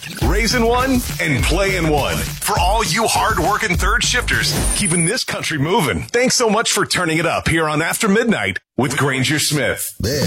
Raising one and playing one. For all you hard-working third shifters, keeping this country moving. Thanks so much for turning it up here on After Midnight with Granger Smith.